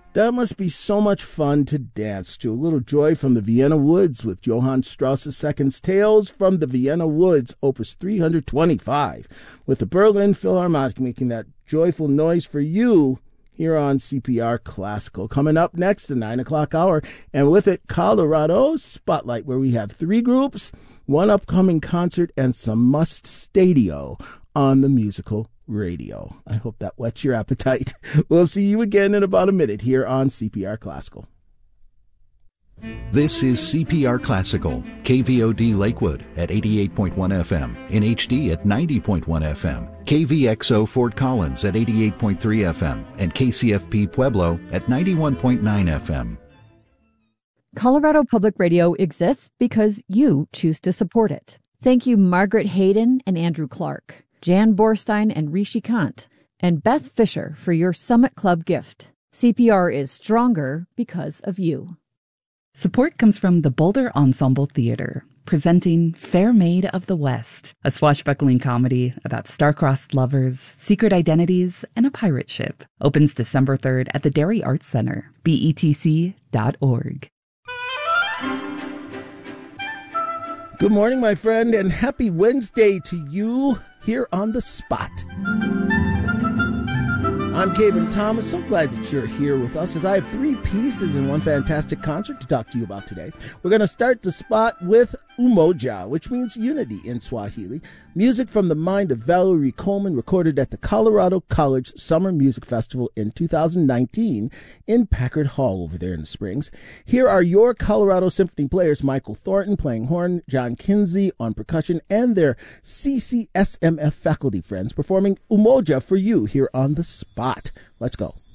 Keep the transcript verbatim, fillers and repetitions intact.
That must be so much fun to dance to. A little joy from the Vienna Woods with Johann Strauss's Second's Tales from the Vienna Woods, Opus three twenty-five, with the Berlin Philharmonic making that joyful noise for you here on C P R Classical. Coming up next, the nine o'clock hour, and with it, Colorado Spotlight, where we have three groups, one upcoming concert, and some must-stadio on the musical radio. I hope that whets your appetite. We'll see you again in about a minute here on C P R Classical. This is C P R Classical, K V O D Lakewood at eighty-eight point one F M, in H D at ninety point one F M, K V X O Fort Collins at eighty-eight point three F M, and K C F P Pueblo at ninety-one point nine F M. Colorado Public Radio exists because you choose to support it. Thank you, Margaret Hayden and Andrew Clark, Jan Borstein and Rishi Kant, and Beth Fisher for your Summit Club gift. C P R is stronger because of you. Support comes from the Boulder Ensemble Theater, presenting Fair Maid of the West, a swashbuckling comedy about star-crossed lovers, secret identities, and a pirate ship. Opens December third at the Dairy Arts Center, B E T C dot org. Good morning, my friend, and happy Wednesday to you here on The Spot. I'm Kevin Thomas. So glad that you're here with us as I have three pieces and one fantastic concert to talk to you about today. We're going to start The Spot with Umoja, which means unity in Swahili. Music from the mind of Valerie Coleman, recorded at the Colorado College Summer Music Festival in two thousand nineteen in Packard Hall over there in the Springs. Here are your Colorado Symphony players, Michael Thornton playing horn, John Kinsey on percussion, and their C C S M F faculty friends performing Umoja for you here on The Spot. Let's go.